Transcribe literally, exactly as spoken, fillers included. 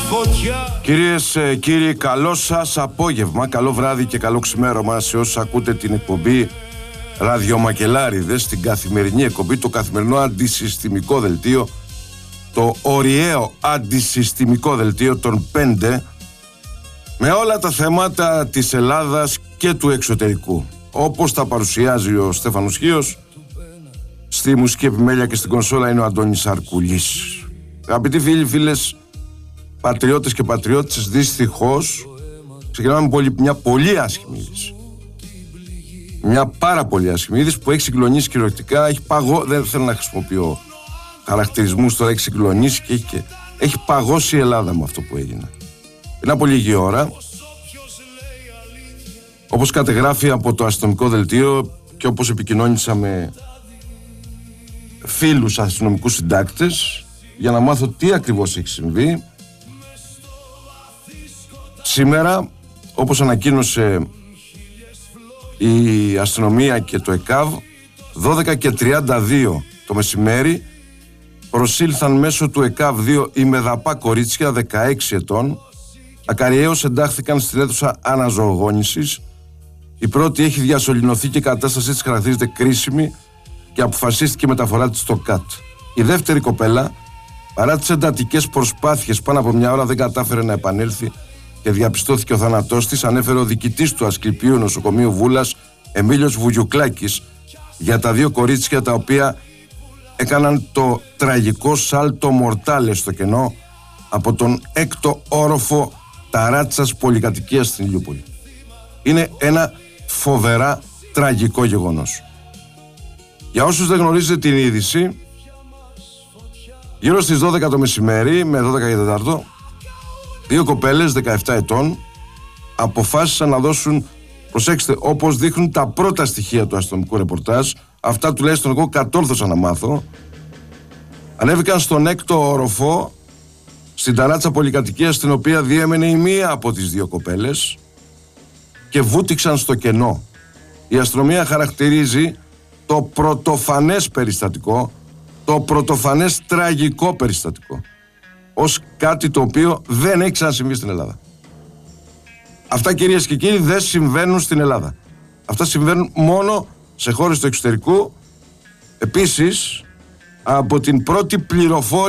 Κυρίες, κύριοι, καλό σας απόγευμα, καλό βράδυ και καλό ξημέρωμα σε όσους ακούτε την εκπομπή Ραδιομακελάριδες, την καθημερινή εκπομπή, το καθημερινό αντισυστημικό δελτίο, το ωριαίο αντισυστημικό δελτίο των πέντε, με όλα τα θέματα της Ελλάδας και του εξωτερικού, όπως τα παρουσιάζει ο Στέφανος Χίος. Στη μουσική επιμέλεια και στην κονσόλα είναι ο Αντώνης Αρκουλής. Αγαπητοί φίλοι, φίλες, πατριώτες και πατριώτες, δυστυχώς ξεκινάμε με πολύ, μια πολύ άσχημη είδηση. Μια πάρα πολύ άσχημη είδηση που έχει συγκλονίσει κυριολεκτικά. Έχει παγώ, δεν θέλω να χρησιμοποιώ χαρακτηρισμούς, τώρα έχει συγκλονίσει και έχει, και έχει παγώσει η Ελλάδα με αυτό που έγινε. Πριν από λίγη ώρα, όπως κατεγράφει από το αστυνομικό δελτίο και όπως επικοινώνησα με φίλους αστυνομικούς συντάκτες για να μάθω τι ακριβώς έχει συμβεί, σήμερα, όπως ανακοίνωσε η αστυνομία και το ΕΚΑΒ, δώδεκα και τριάντα δύο το μεσημέρι προσήλθαν μέσω του ΕΚΑΒ δύο ημεδαπά κορίτσια δεκαέξι ετών. Ακαριέως εντάχθηκαν στην αίθουσα αναζωογόνησης. Η πρώτη έχει διασωληνωθεί και η κατάστασή της χαρακτηρίζεται κρίσιμη και αποφασίστηκε η μεταφορά της στο ΚΑΤ. Η δεύτερη κοπέλα, παρά τις εντατικές προσπάθειες πάνω από μια ώρα, δεν κατάφερε να επανέλθει και διαπιστώθηκε ο θάνατός της, ανέφερε ο διοικητής του Ασκληπίου Νοσοκομείου Βούλας, Εμίλιος Βουγιουκλάκης, για τα δύο κορίτσια τα οποία έκαναν το τραγικό σάλτο μορτάλε στο κενό από τον έκτο όροφο ταράτσας πολυκατοικίας στην Ηλιούπολη. Είναι ένα φοβερά τραγικό γεγονός. Για όσους δεν γνωρίζετε την είδηση, γύρω στις δώδεκα το μεσημέρι με δώδεκα και τέσσερα, δύο κοπέλες δεκαεπτά ετών αποφάσισαν να δώσουν, προσέξτε, όπως δείχνουν τα πρώτα στοιχεία του αστυνομικού ρεπορτάζ, αυτά τουλάχιστον εγώ κατόρθωσα να μάθω, ανέβηκαν στον έκτο όροφο στην ταράτσα πολυκατοικία στην οποία διέμενε η μία από τις δύο κοπέλες και βούτυξαν στο κενό. Η αστυνομία χαρακτηρίζει το πρωτοφανές περιστατικό, το πρωτοφανές τραγικό περιστατικό, ως κάτι το οποίο δεν έχει ξανασυμβεί στην Ελλάδα. Αυτά, κυρίες και κύριοι, δεν συμβαίνουν στην Ελλάδα. Αυτά συμβαίνουν μόνο σε χώρες του εξωτερικού. Επίσης, από την πρώτη πληροφόρηση